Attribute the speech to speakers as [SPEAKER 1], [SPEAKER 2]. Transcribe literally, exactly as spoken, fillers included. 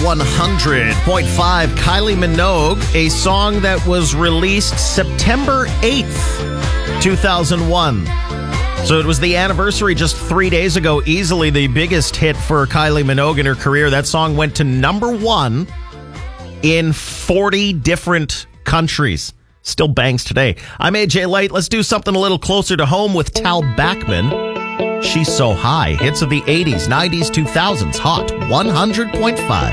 [SPEAKER 1] one hundred point five. Kylie Minogue, a song that was released September eighth, two thousand one. So it was the anniversary just three days ago. Easily the biggest hit for Kylie Minogue in her career. That song went to number one in forty different countries. Still bangs today. I'm A J Light. Let's do something a little closer to home with Tal Bachman. She's So High. Hits of the eighties, nineties, two thousands. Hot one hundred point five.